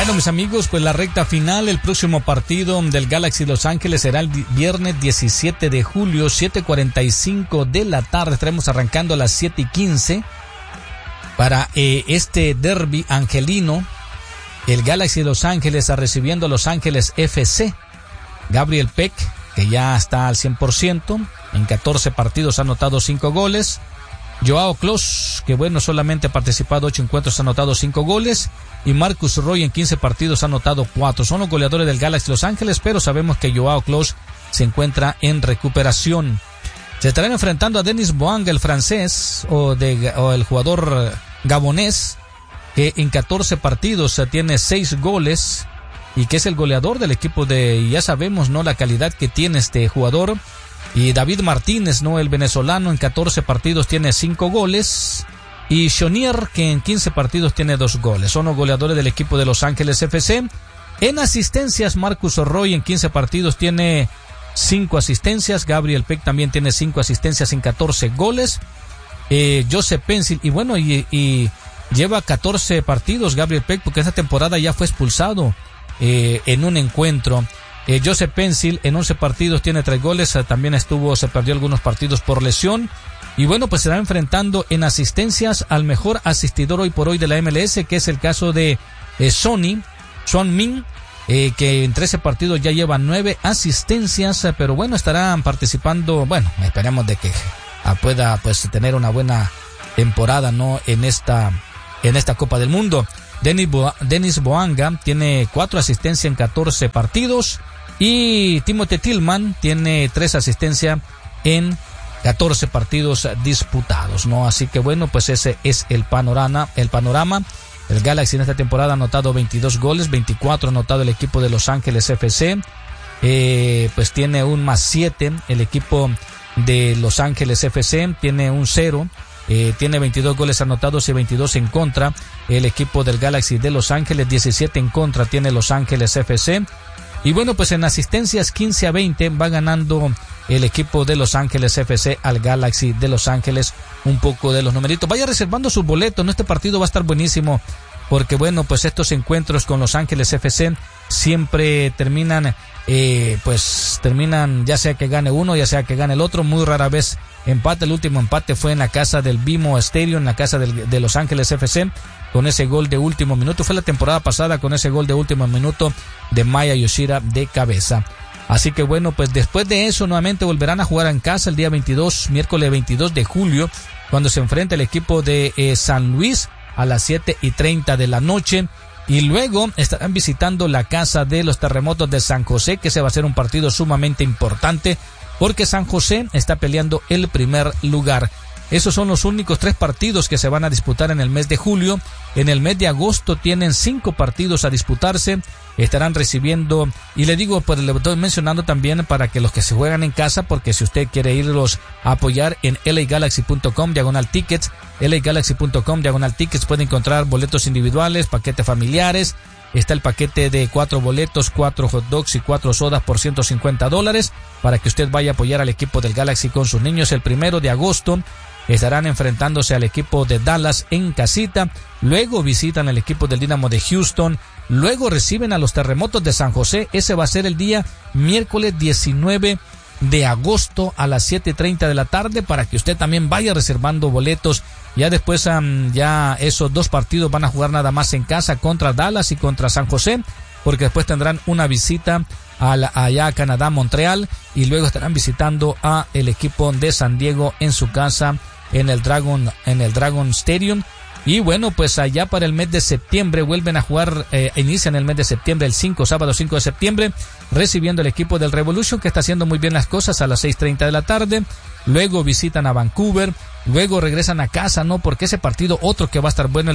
Bueno, mis amigos, pues la recta final, el próximo partido del Galaxy Los Ángeles será el viernes 17 de julio, 7:45 de la tarde. Estaremos arrancando a las 7:15 para este derbi angelino. El Galaxy Los Ángeles está recibiendo a Los Ángeles FC. Gabriel Peck, que ya está al 100%, en 14 partidos ha anotado 5 goles. Joao Klos, que bueno, solamente ha participado 8 encuentros, ha anotado 5 goles. Y Marcus Roy en 15 partidos ha anotado 4. Son los goleadores del Galaxy Los Ángeles, pero sabemos que Joao Klos se encuentra en recuperación. Se estarán enfrentando a Denis Boanga, el francés, o el jugador gabonés, que en 14 partidos tiene 6 goles y que es el goleador del equipo y ya sabemos, ¿no?, la calidad que tiene este jugador. Y David Martínez, ¿no?, el venezolano, en 14 partidos tiene 5 goles. Y Shonier, que en 15 partidos tiene 2 goles. Son los goleadores del equipo de Los Ángeles FC. En asistencias, Marcus Roy en 15 partidos tiene 5 asistencias. Gabriel Peck también tiene 5 asistencias en 14 goles. Joseph Pencil, y bueno, y lleva 14 partidos Gabriel Peck, porque esta temporada ya fue expulsado en un encuentro. Joseph Pencil en 11 partidos tiene 3 goles. También se perdió algunos partidos por lesión. Y bueno, pues se va enfrentando en asistencias al mejor asistidor hoy por hoy de la MLS, que es el caso de Son Min, que en 13 partidos ya lleva 9 asistencias, pero bueno, estarán participando. Bueno, esperemos de que pueda pues tener una buena temporada, ¿no?, en esta Copa del Mundo. Denis Boanga tiene 4 asistencias en 14 partidos y Timothy Tillman tiene 3 asistencias en 14 partidos disputados, ¿no? Así que bueno, pues ese es el panorama. El Galaxy en esta temporada ha anotado 22 goles, 24 ha anotado el equipo de Los Ángeles FC. Pues tiene un +7 el equipo de Los Ángeles FC, tiene un 0. Tiene 22 goles anotados y 22 en contra. El equipo del Galaxy de Los Ángeles, 17 en contra tiene Los Ángeles FC. Y bueno, pues en asistencias 15-20 va ganando el equipo de Los Ángeles FC al Galaxy de Los Ángeles. Un poco de los numeritos. Vaya reservando su boleto, ¿no? Este partido va a estar buenísimo, porque bueno, pues estos encuentros con Los Ángeles FC siempre terminan ya sea que gane uno, ya sea que gane el otro. Muy rara vez empate. El último empate fue en la casa del BMO Stadium, en la casa de Los Ángeles FC, con ese gol de último minuto. Fue la temporada pasada con ese gol de último minuto de Maya Yoshida de cabeza. Así que bueno, pues después de eso nuevamente volverán a jugar en casa el día miércoles 22 de julio, cuando se enfrenta el equipo de San Luis a las 7:30 de la noche. Y luego estarán visitando la casa de los Terremotos de San José, que se va a ser un partido sumamente importante, porque San José está peleando el primer lugar. Esos son los únicos 3 partidos que se van a disputar en el mes de julio. En el mes de agosto tienen 5 partidos a disputarse. Estarán recibiendo, y le digo, pues le estoy mencionando también para que los que se juegan en casa, porque si usted quiere irlos a apoyar en LAGalaxy.com/tickets, LAGalaxy.com/tickets, puede encontrar boletos individuales, paquetes familiares. Está el paquete de 4 boletos, 4 hot dogs y 4 sodas por $150, para que usted vaya a apoyar al equipo del Galaxy con sus niños. El 1 de agosto estarán enfrentándose al equipo de Dallas en casita. Luego visitan al equipo del Dynamo de Houston. Luego reciben a los Terremotos de San José. Ese va a ser el día miércoles 19 de agosto a las 7:30 de la tarde, para que usted también vaya reservando boletos. Ya después ya esos 2 partidos van a jugar nada más en casa, contra Dallas y contra San José, porque después tendrán una visita allá a Canadá, Montreal, y luego estarán visitando a el equipo de San Diego en su casa en el Dragon Stadium. Y bueno, pues allá para el mes de septiembre vuelven a jugar, inician el mes de septiembre, el sábado 5 de septiembre, recibiendo el equipo del Revolution, que está haciendo muy bien las cosas, a las 6:30 de la tarde. Luego visitan a Vancouver, luego regresan a casa, ¿no? Porque ese partido, otro que va a estar bueno,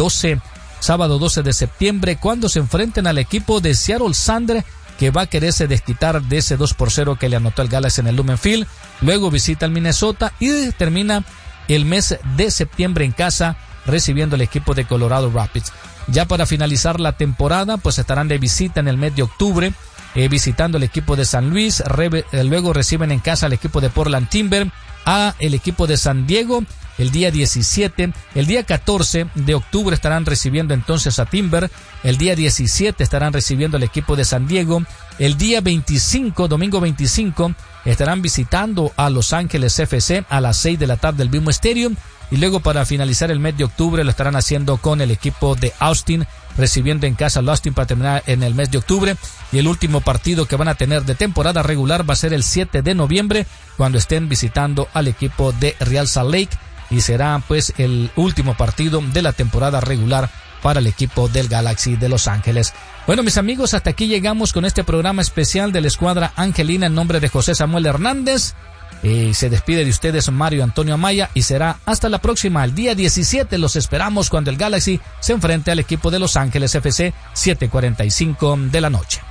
sábado 12 de septiembre, cuando se enfrenten al equipo de Seattle Sounders, que va a quererse desquitar de ese 2-0 que le anotó el Galaxy en el Lumen Field. Luego visita al Minnesota y termina el mes de septiembre en casa, recibiendo el equipo de Colorado Rapids. Ya para finalizar la temporada, pues estarán de visita en el mes de octubre, visitando el equipo de San Luis. Luego reciben en casa al equipo de Portland Timber, a el equipo de San Diego, el día 17. El día 14 de octubre estarán recibiendo entonces a Timber. El día 17 estarán recibiendo al equipo de San Diego. El día 25, domingo 25, estarán visitando a Los Ángeles FC a las 6 de la tarde del mismo estadio. Y luego para finalizar el mes de octubre lo estarán haciendo con el equipo de Austin, recibiendo en casa al Austin para terminar en el mes de octubre. Y el último partido que van a tener de temporada regular va a ser el 7 de noviembre, cuando estén visitando al equipo de Real Salt Lake. Y será pues el último partido de la temporada regular para el equipo del Galaxy de Los Ángeles. Bueno, mis amigos, hasta aquí llegamos con este programa especial de la Escuadra Angelina en nombre de José Samuel Hernández. Se despide de ustedes Mario Antonio Amaya y será hasta la próxima. El día 17 los esperamos cuando el Galaxy se enfrente al equipo de Los Ángeles FC, 7:45 de la noche.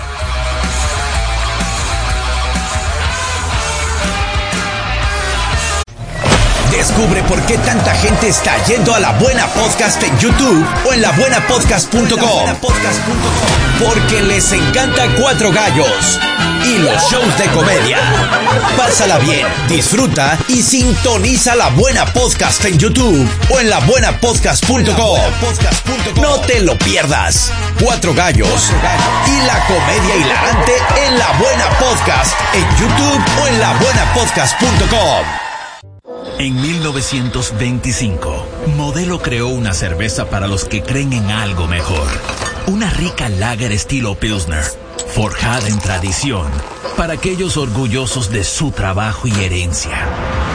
Descubre por qué tanta gente está yendo a La Buena Podcast en YouTube o en labuenapodcast.com. Porque les encanta Cuatro Gallos y los shows de comedia. Pásala bien, disfruta y sintoniza La Buena Podcast en YouTube o en labuenapodcast.com. No te lo pierdas. Cuatro Gallos y la comedia hilarante en La Buena Podcast en YouTube o en labuenapodcast.com. En 1925, Modelo creó una cerveza para los que creen en algo mejor. Una rica lager estilo Pilsner, forjada en tradición, para aquellos orgullosos de su trabajo y herencia.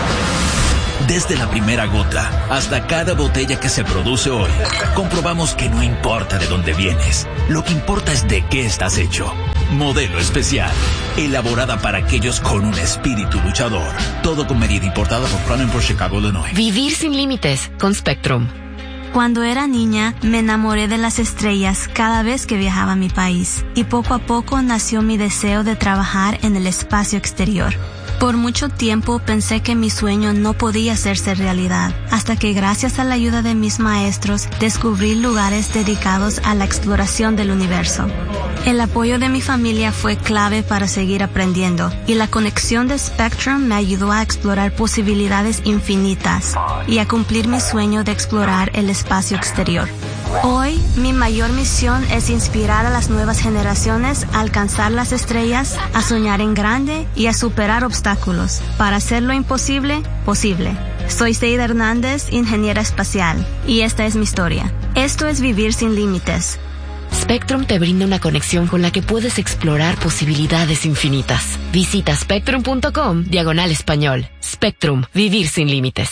Desde la primera gota hasta cada botella que se produce hoy, comprobamos que no importa de dónde vienes, lo que importa es de qué estás hecho. Modelo especial, elaborada para aquellos con un espíritu luchador. Todo con medida, importada por Cronenberg, Chicago, Illinois. Vivir sin límites con Spectrum. Cuando era niña, me enamoré de las estrellas cada vez que viajaba a mi país, y poco a poco nació mi deseo de trabajar en el espacio exterior. Por mucho tiempo pensé que mi sueño no podía hacerse realidad, hasta que gracias a la ayuda de mis maestros descubrí lugares dedicados a la exploración del universo. El apoyo de mi familia fue clave para seguir aprendiendo, y la conexión de Spectrum me ayudó a explorar posibilidades infinitas y a cumplir mi sueño de explorar el espacio exterior. Hoy, mi mayor misión es inspirar a las nuevas generaciones a alcanzar las estrellas, a soñar en grande y a superar obstáculos para hacer lo imposible, posible. Soy Seida Hernández, ingeniera espacial, y esta es mi historia. Esto es vivir sin límites. Spectrum te brinda una conexión con la que puedes explorar posibilidades infinitas. Visita spectrum.com/español. Spectrum, vivir sin límites.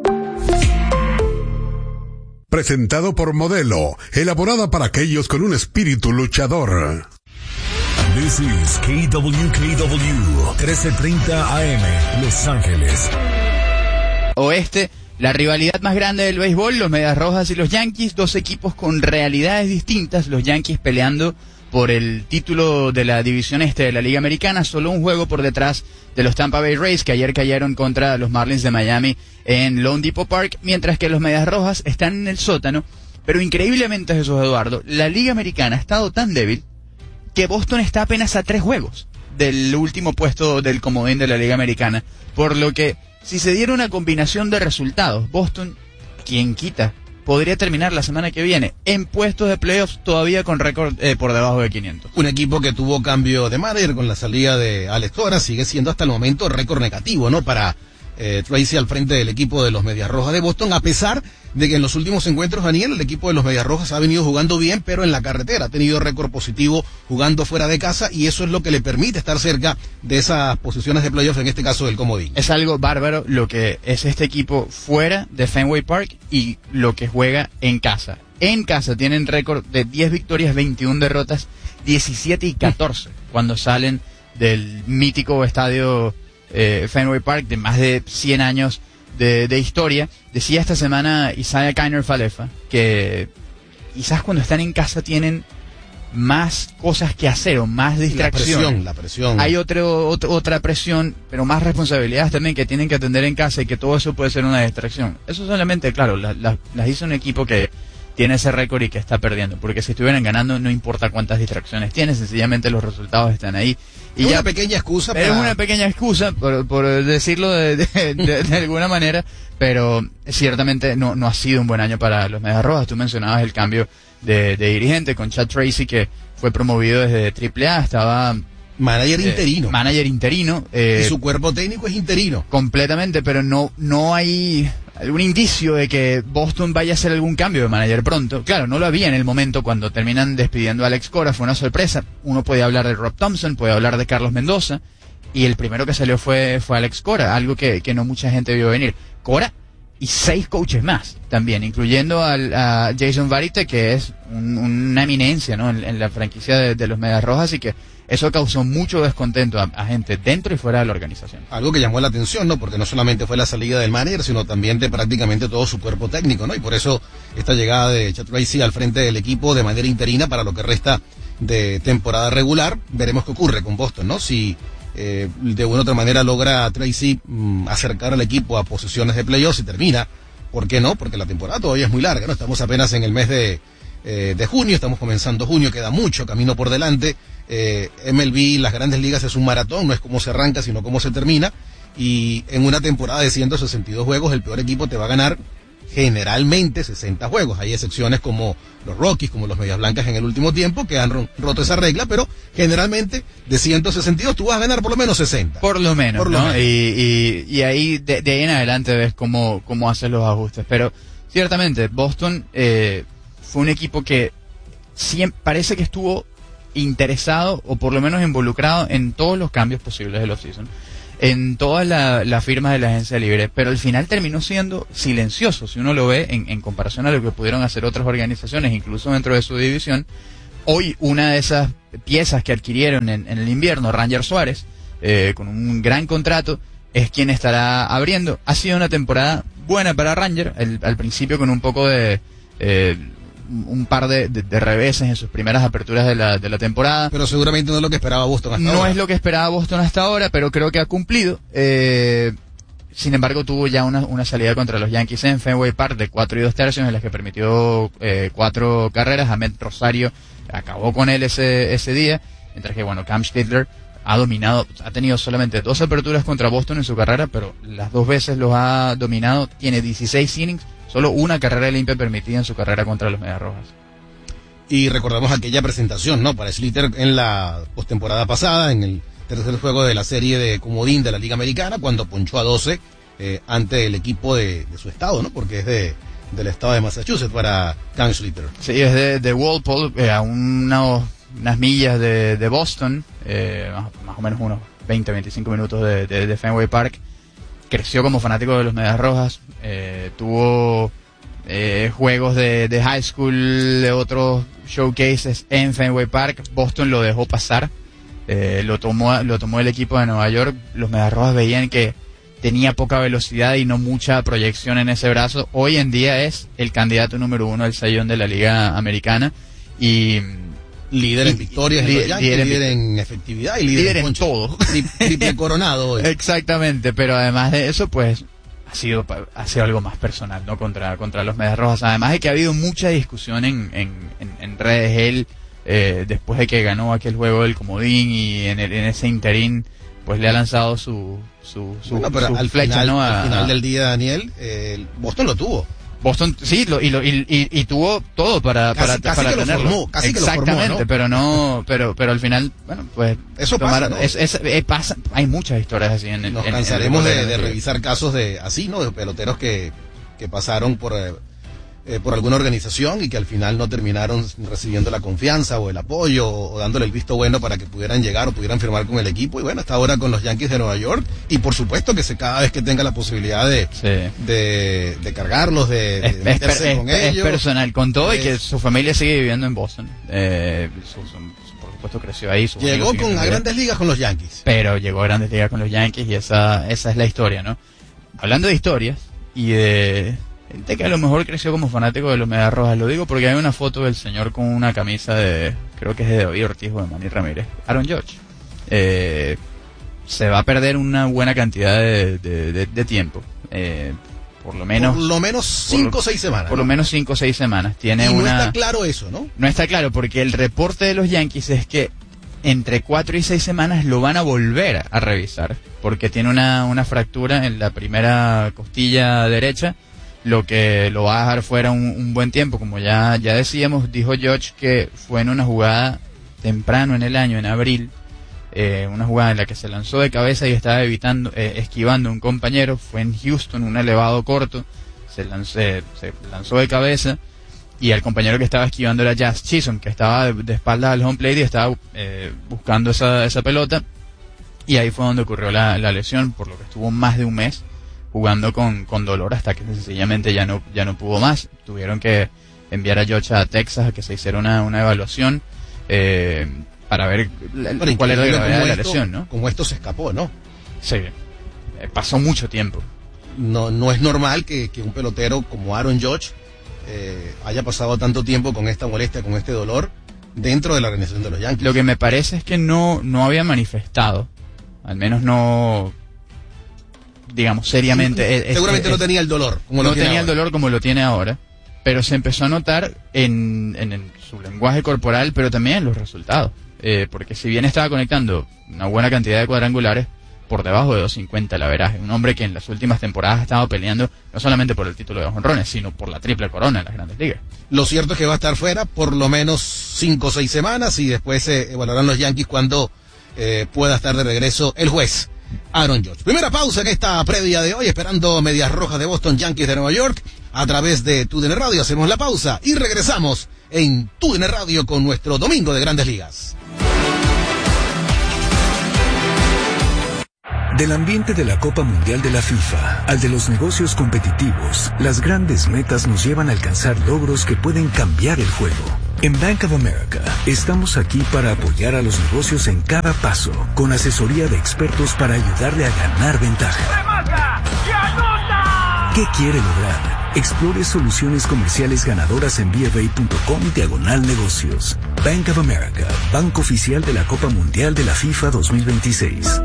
Presentado por Modelo, elaborada para aquellos con un espíritu luchador. This is KWKW 1330 AM, Los Ángeles. Oeste, la rivalidad más grande del béisbol, los Medias Rojas y los Yankees, dos equipos con realidades distintas, los Yankees peleando por el título de la división este de la Liga Americana, solo un juego por detrás de los Tampa Bay Rays, que ayer cayeron contra los Marlins de Miami en Lone Depot Park, mientras que los Medias Rojas están en el sótano. Pero increíblemente, Jesús Eduardo, la Liga Americana ha estado tan débil que Boston está apenas a 3 juegos del último puesto del comodín de la Liga Americana, por lo que si se diera una combinación de resultados, Boston, quien quita, podría terminar la semana que viene en puestos de playoffs todavía con récord por debajo de 500. Un equipo que tuvo cambio de manager con la salida de Alex Cora, sigue siendo hasta el momento récord negativo, ¿no? Para Tracy al frente del equipo de los Medias Rojas de Boston, a pesar de que en los últimos encuentros, Daniel, el equipo de los Medias Rojas ha venido jugando bien, pero en la carretera ha tenido récord positivo jugando fuera de casa, y eso es lo que le permite estar cerca de esas posiciones de playoff, en este caso del comodín. Es algo bárbaro lo que es este equipo fuera de Fenway Park y lo que juega en casa. En casa tienen récord de 10 victorias, 21 derrotas, 17 y 14 cuando salen del mítico estadio Fenway Park, de más de 100 años de historia. Decía esta semana Isaiah Kiner Falefa que quizás cuando están en casa tienen más cosas que hacer o más distracción. La presión. Hay otra presión, pero más responsabilidades también que tienen que atender en casa, y que todo eso puede ser una distracción. Eso solamente, claro, las hizo un equipo que tiene ese récord y que está perdiendo, porque si estuvieran ganando no importa cuántas distracciones tiene, sencillamente los resultados están ahí. Y es ya, una pequeña excusa es una pequeña excusa, por decirlo de alguna manera, pero ciertamente no ha sido un buen año para los Medias Rojas. Tú mencionabas el cambio de dirigente con Chad Tracy, que fue promovido desde AAA, estaba manager interino. Y su cuerpo técnico es interino. Completamente, pero no hay algún indicio de que Boston vaya a hacer algún cambio de manager pronto. Claro, no lo había en el momento cuando terminan despidiendo a Alex Cora, fue una sorpresa. Uno puede hablar de Rob Thompson, puede hablar de Carlos Mendoza, y el primero que salió fue Alex Cora, algo que no mucha gente vio venir. Cora y 6 coaches más también, incluyendo a Jason Varitek, que es una eminencia, ¿no?, en la franquicia de los Medias Rojas, y que eso causó mucho descontento a gente dentro y fuera de la organización. Algo que llamó la atención, ¿no? Porque no solamente fue la salida del manager, sino también de prácticamente todo su cuerpo técnico, ¿no? Y por eso esta llegada de Chad Tracy al frente del equipo de manera interina para lo que resta de temporada regular. Veremos qué ocurre con Boston, ¿no? Si de una u otra manera logra Tracy acercar al equipo a posiciones de playoffs y termina, ¿por qué no? Porque la temporada todavía es muy larga, ¿no? Estamos apenas en el mes de junio, estamos comenzando junio, queda mucho camino por delante. MLB, las grandes ligas, es un maratón, no es como se arranca sino cómo se termina, y en una temporada de 162 juegos el peor equipo te va a ganar generalmente 60 juegos. Hay excepciones como los Rockies, como los Medias Blancas en el último tiempo, que han roto esa regla, pero generalmente de 162 tú vas a ganar por lo menos 60. Por lo menos, ¿no? Y ahí de ahí en adelante ves cómo haces los ajustes. Pero ciertamente Boston fue un equipo que parece que estuvo interesado, o por lo menos involucrado en todos los cambios posibles del offseason, en todas las firmas de la agencia libre, pero al final terminó siendo silencioso, si uno lo ve en comparación a lo que pudieron hacer otras organizaciones, incluso dentro de su división. Hoy una de esas piezas que adquirieron en el invierno, Ranger Suárez, con un gran contrato, es quien estará abriendo. Ha sido una temporada buena para Ranger, al principio con un poco de un par de reveses en sus primeras aperturas de la temporada. Pero seguramente no es lo que esperaba Boston hasta ahora. No es lo que esperaba Boston hasta ahora, pero creo que ha cumplido. Sin embargo, tuvo ya una salida contra los Yankees en Fenway Park de 4 2/3, en las que permitió 4 carreras. Ahmed Rosario acabó con él ese día, mientras que, bueno, Cam Stidler ha tenido solamente 2 aperturas contra Boston en su carrera, pero las 2 veces los ha dominado. Tiene 16 innings, solo una carrera limpia permitida en su carrera contra los Medias Rojas. Y recordamos aquella presentación, ¿no?, para Slater en la postemporada pasada, en el tercer juego de la serie de comodín de la Liga Americana, cuando ponchó a 12 ante el equipo de su estado, ¿no?, porque es del estado de Massachusetts para Cam Slater. Sí, es de Walpole, a unas millas de Boston, más o menos unos 20-25 minutos de Fenway Park. Creció como fanático de los Medias Rojas, tuvo juegos de high school, de otros showcases en Fenway Park. Boston lo dejó pasar, lo tomó el equipo de Nueva York. Los Medias Rojas veían que tenía poca velocidad y no mucha proyección en ese brazo. Hoy en día es el candidato número 1 al Cy Young de la Liga Americana, y líder en victorias, líder en efectividad y líder en todo. Triple coronado hoy. Exactamente, pero además de eso, pues ha sido algo más personal, ¿no?, contra los Medias Rojas. Además de que ha habido mucha discusión en redes. Él, después de que ganó aquel juego del comodín, y en ese interín, pues le ha lanzado su flecha, final, ¿no? Al final del día, Daniel, Boston lo tuvo. Boston sí, y tuvo todo para casi que tenerlo. Lo formó, casi exactamente, que lo formó, ¿no? pero al final, bueno, pues eso pasa, ¿no? pasa. Hay muchas historias así nos cansaremos de revisar casos así, ¿no?, de peloteros que pasaron por alguna organización y que al final no terminaron recibiendo la confianza o el apoyo o dándole el visto bueno para que pudieran llegar o pudieran firmar con el equipo. Y bueno, hasta ahora con los Yankees de Nueva York, y por supuesto que cada vez que tenga la posibilidad de cargarlos, de meterse con ellos. Es personal, con todo, y que su familia sigue viviendo en Boston. Por supuesto creció ahí. Llegó a Grandes Ligas con los Yankees. Pero llegó a Grandes Ligas con los Yankees, y esa es la historia, ¿no? Hablando de historias y de gente que a lo mejor creció como fanático de los Medias Rojas, lo digo porque hay una foto del señor con una camisa creo que es de David Ortiz o de Manny Ramírez, Aaron Judge. Se va a perder una buena cantidad de tiempo, Por lo menos 5 o 6 semanas. Por lo menos 5 o 6 semanas. Y no está claro eso, ¿no? No está claro, porque el reporte de los Yankees es que entre 4 y 6 semanas lo van a volver a revisar, porque tiene una fractura en la primera costilla derecha, lo que lo va a dejar fuera un buen tiempo. Como ya decíamos, dijo Judge que fue en una jugada temprano en el año, en abril, una jugada en la que se lanzó de cabeza y estaba esquivando a un compañero. Fue en Houston, un elevado corto, se lanzó de cabeza, y el compañero que estaba esquivando era Jazz Chisholm, que estaba de espaldas al home plate y estaba buscando esa pelota, y ahí fue donde ocurrió la lesión, por lo que estuvo más de un mes jugando con dolor, hasta que sencillamente ya no pudo más. Tuvieron que enviar a Judge a Texas a que se hiciera una evaluación para ver cuál era la gravedad de la lesión, ¿no? Como esto se escapó, ¿no? Sí, pasó mucho tiempo. No es normal que un pelotero como Aaron Judge haya pasado tanto tiempo con esta molestia, con este dolor, dentro de la organización de los Yankees. Lo que me parece es que no había manifestado, al menos no, digamos, seriamente. Seguramente no tenía el dolor como lo tiene ahora. El dolor como lo tiene ahora, pero se empezó a notar en su lenguaje corporal, pero también en los resultados. Porque si bien estaba conectando una buena cantidad de cuadrangulares, por debajo de 250 el averaje. Un hombre que en las últimas temporadas ha estado peleando no solamente por el título de jonrones, sino por la triple corona en las Grandes Ligas. Lo cierto es que va a estar fuera por lo menos 5 o 6 semanas, y después evaluarán los Yankees cuando pueda estar de regreso el juez Aaron Judge. Primera pausa en esta previa de hoy, esperando Medias Rojas de Boston, Yankees de Nueva York, a través de TUDN Radio. Hacemos la pausa y regresamos en TUDN Radio con nuestro Domingo de Grandes Ligas. Del ambiente de la Copa Mundial de la FIFA al de los negocios competitivos, las grandes metas nos llevan a alcanzar logros que pueden cambiar el juego. En Bank of America estamos aquí para apoyar a los negocios en cada paso, con asesoría de expertos para ayudarle a ganar ventaja. ¿Qué quiere lograr? Explore soluciones comerciales ganadoras en BofA.com/negocios. Bank of America, banco oficial de la Copa Mundial de la FIFA 2026.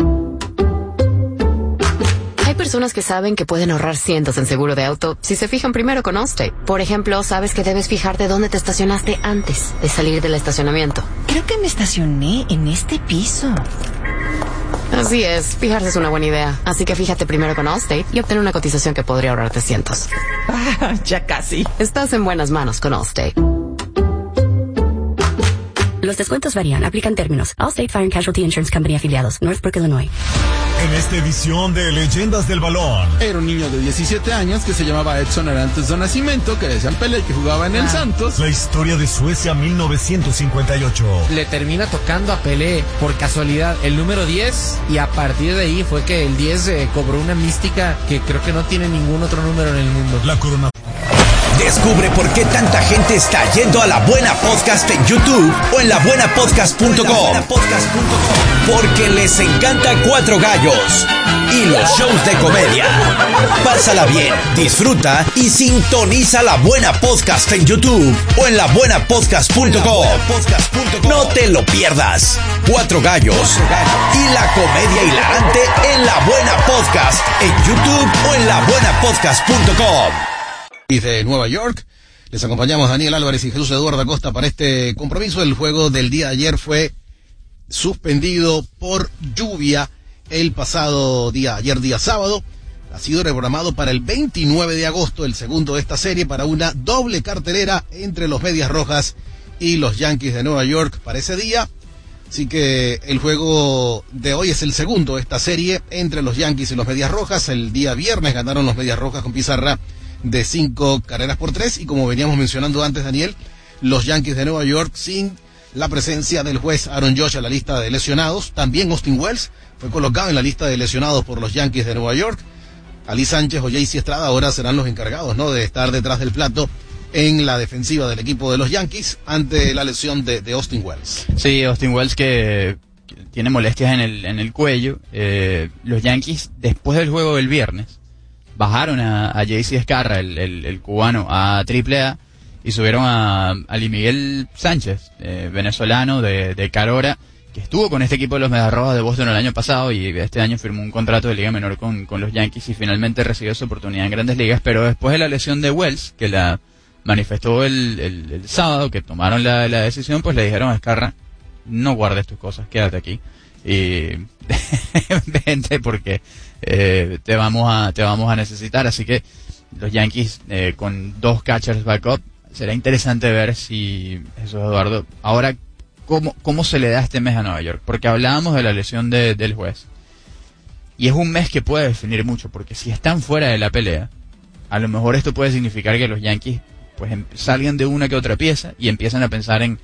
Hay personas que saben que pueden ahorrar cientos en seguro de auto si se fijan primero con Allstate. Por ejemplo, sabes que debes fijarte dónde te estacionaste antes de salir del estacionamiento. Creo que me estacioné en este piso. Así es, fijarse es una buena idea. Así que fíjate primero con Allstate y obtén una cotización que podría ahorrarte cientos. Ya casi. Estás en buenas manos con Allstate. Los descuentos varían, aplican términos. Allstate Fire and Casualty Insurance Company afiliados, Northbrook, Illinois. En esta edición de Leyendas del Balón. Era un niño de 17 años que se llamaba Edson Arantes do Nascimento, que le decían Pelé, que jugaba en el Santos. La historia de Suecia 1958. Le termina tocando a Pelé por casualidad el número 10, y a partir de ahí fue que el 10 cobró una mística que creo que no tiene ningún otro número en el mundo. La corona. Descubre por qué tanta gente está yendo a La Buena Podcast en YouTube o en labuenapodcast.com. Porque les encanta Cuatro Gallos y los shows de comedia. Pásala bien, disfruta y sintoniza La Buena Podcast en YouTube o en labuenapodcast.com. No te lo pierdas. Cuatro Gallos y la comedia hilarante en La Buena Podcast en YouTube o en labuenapodcast.com. De Nueva York, les acompañamos Daniel Álvarez y Jesús Eduardo Acosta para este compromiso. El juego del día de ayer fue suspendido por lluvia el pasado día sábado. Ha sido reprogramado para el 29 de agosto, el segundo de esta serie, para una doble cartelera entre los Medias Rojas y los Yankees de Nueva York para ese día. Así que el juego de hoy es el segundo de esta serie entre los Yankees y los Medias Rojas. El día viernes ganaron los Medias Rojas con pizarra de 5-3, y como veníamos mencionando antes, Daniel, los Yankees de Nueva York sin la presencia del juez Aaron Judge a la lista de lesionados. También Austin Wells fue colocado en la lista de lesionados por los Yankees de Nueva York. Ali Sánchez o JC Estrada ahora serán los encargados, ¿no?, de estar detrás del plato en la defensiva del equipo de los Yankees ante la lesión de Austin Wells. Sí, Austin Wells que tiene molestias en el cuello. Los Yankees, después del juego del viernes, bajaron a JC Escarra, el cubano, a AAA, y subieron a Ali Miguel Sánchez, venezolano de Carora, estuvo con este equipo de los Medias Rojas de Boston el año pasado y este año firmó un contrato de liga menor con los Yankees y finalmente recibió su oportunidad en Grandes Ligas, pero después de la lesión de Wells, que la manifestó el sábado, que tomaron la decisión, pues le dijeron a Ezcarra, no guardes tus cosas, quédate aquí y vente porque te vamos a necesitar. Así que los Yankees con 2 catchers backup, será interesante ver si Jesús Eduardo ahora cómo se le da este mes a Nueva York, porque hablábamos de la lesión del juez y es un mes que puede definir mucho, porque si están fuera de la pelea, a lo mejor esto puede significar que los Yankees pues salgan de una que otra pieza y empiezan a pensar en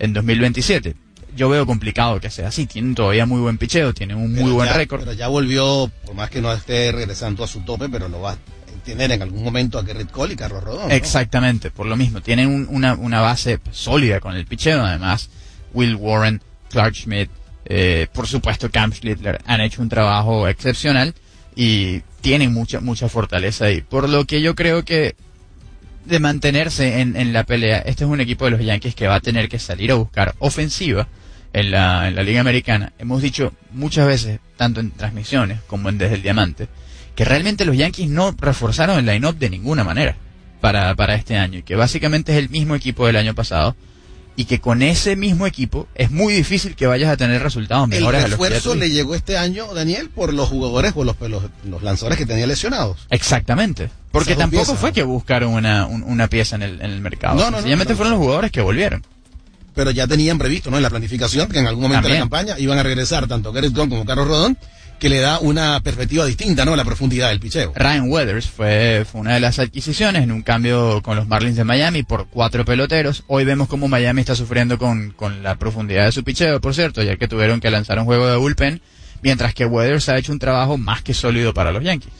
2027. Yo veo complicado que sea así. Tienen todavía muy buen picheo, tienen un muy buen récord. Pero ya volvió, por más que no esté regresando a su tope, pero lo va a tener en algún momento a Gerrit Cole y Carlos Rodón, ¿no? Exactamente, por lo mismo. Tienen una base sólida con el picheo. Además, Will Warren, Clark Schmidt, por supuesto Cam Schlittler han hecho un trabajo excepcional y tienen mucha fortaleza ahí. Por lo que yo creo que de mantenerse en la pelea, este es un equipo de los Yankees que va a tener que salir a buscar ofensiva en la Liga Americana. Hemos dicho muchas veces, tanto en transmisiones como en Desde el Diamante, que realmente los Yankees no reforzaron el line-up de ninguna manera para este año, y que básicamente es el mismo equipo del año pasado, y que con ese mismo equipo es muy difícil que vayas a tener resultados mejores. El refuerzo le llegó este año, Daniel, por los jugadores, por los lanzadores que tenía lesionados. Exactamente, porque tampoco fue que buscaron una pieza en el mercado. Sencillamente fueron los jugadores que volvieron. Pero ya tenían previsto, ¿no?, en la planificación, que en algún momento de la campaña iban a regresar tanto Gerrit Cole como Carlos Rodón, que le da una perspectiva distinta, ¿no?, a la profundidad del picheo. Ryan Weathers fue una de las adquisiciones en un cambio con los Marlins de Miami por 4 peloteros. Hoy vemos cómo Miami está sufriendo con la profundidad de su picheo, por cierto, ya que tuvieron que lanzar un juego de bullpen, mientras que Weathers ha hecho un trabajo más que sólido para los Yankees.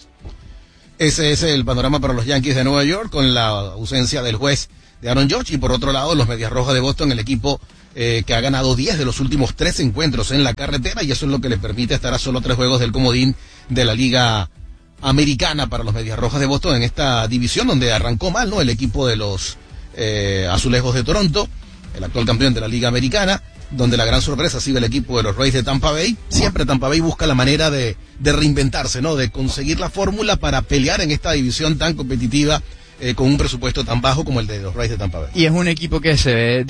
Ese es el panorama para los Yankees de Nueva York, con la ausencia del juez de Aaron Judge, y por otro lado los Medias Rojas de Boston, el equipo que ha ganado 10 de los últimos 13 encuentros en la carretera, y eso es lo que le permite estar a solo 3 juegos del comodín de la Liga Americana para los Medias Rojas de Boston en esta división donde arrancó mal, ¿no?, el equipo de los Azulejos de Toronto, el actual campeón de la Liga Americana, donde la gran sorpresa ha sido el equipo de los Rays de Tampa Bay. Siempre Tampa Bay busca la manera de reinventarse, ¿no?, de conseguir la fórmula para pelear en esta división tan competitiva, con un presupuesto tan bajo como el de los Rays de Tampa Bay. Y es un equipo que se ve